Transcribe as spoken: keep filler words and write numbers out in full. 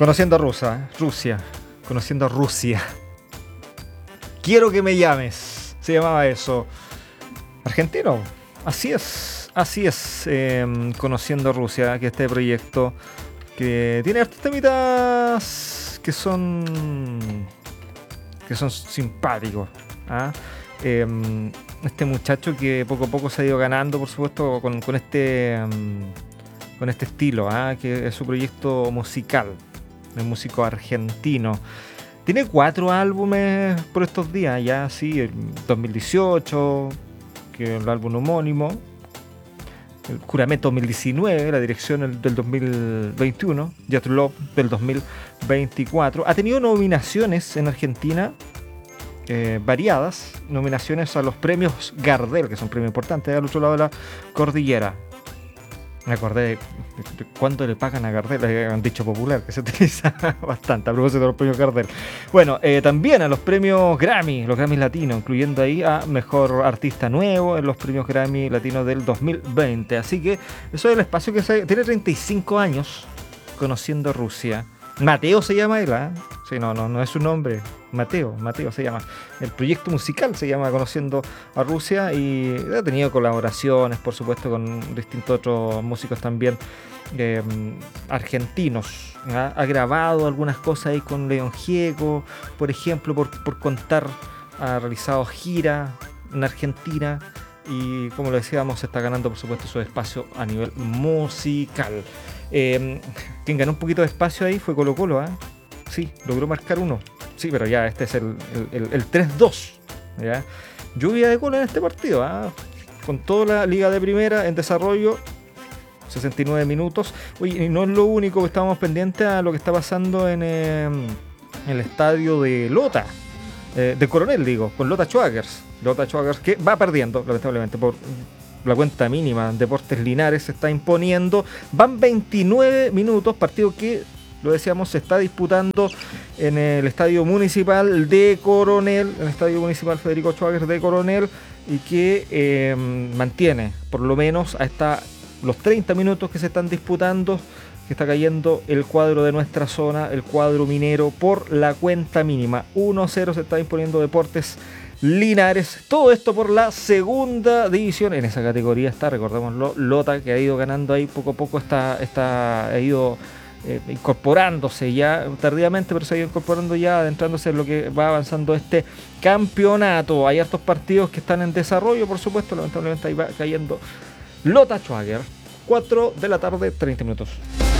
Conociendo a Rusia, Rusia, conociendo a Rusia. Quiero que me llames, se llamaba eso. Argentino, así es, así es, eh, Conociendo a Rusia, que este proyecto que tiene hartos temitas que son que son simpáticos, ¿ah? Eh, este muchacho que poco a poco se ha ido ganando, por supuesto, con, con este um, con este estilo, ¿ah? Que es su proyecto musical, el músico argentino. Tiene cuatro álbumes por estos días, ya sí, el dos mil dieciocho, que es el álbum homónimo, el Juramento dos mil diecinueve, la dirección el, del dos mil veintiuno, Jet Love del dos mil veinticuatro. Ha tenido nominaciones en Argentina, eh, variadas, nominaciones a los premios Gardel, que son premios importantes, al otro lado de la cordillera. Me acordé de, de, de cuánto le pagan a Gardel, es un dicho popular que se utiliza bastante a propósito de los premios Gardel. Bueno, eh, también a los premios Grammy, los Grammys latinos, incluyendo ahí a Mejor Artista Nuevo en los premios Grammy Latinos del dos mil veinte. Así que eso es el espacio que se, tiene treinta y cinco años Conociendo Rusia. Mateo se llama él, ¿eh? Sí, no, no, no es su nombre. Mateo, Mateo se llama. El proyecto musical se llama Conociendo a Rusia y ha tenido colaboraciones, por supuesto, con distintos otros músicos también eh, argentinos. ¿Ah? Ha grabado algunas cosas ahí con León Gieco, por ejemplo, por, por contar, ha realizado gira en Argentina y, como lo decíamos, se está ganando, por supuesto, su espacio a nivel musical. Eh, quien ganó un poquito de espacio ahí fue Colo Colo, ¿eh? Sí, logró marcar uno. Sí, pero ya este es el, el, el, el tres dos. ¿Ya? Lluvia de gol en este partido, ¿eh? Con toda la liga de primera en desarrollo, sesenta y nueve minutos. Oye, y no es lo único, que estábamos pendientes a lo que está pasando en, eh, en el estadio de Lota, eh, de Coronel, digo, con Lota Schwagers. Lota Schwagers que va perdiendo, lamentablemente, por la cuenta mínima. Deportes Linares se está imponiendo. Van veintinueve minutos, partido que, lo decíamos, se está disputando en el Estadio Municipal de Coronel, el Estadio Municipal Federico Schwagers de Coronel, y que eh, mantiene, por lo menos, hasta los treinta minutos que se están disputando, que está cayendo el cuadro de nuestra zona, el cuadro minero, por la cuenta mínima. uno cero se está imponiendo Deportes Linares. Todo esto por la segunda división. En esa categoría está, recordémoslo, Lota, que ha ido ganando ahí poco a poco, está, está, ha ido eh, incorporándose ya tardíamente, pero se ha ido incorporando ya, adentrándose en lo que va avanzando este campeonato. Hay hartos partidos que están en desarrollo, por supuesto, lamentablemente ahí va cayendo Lota Schwagers. cuatro de la tarde, treinta minutos.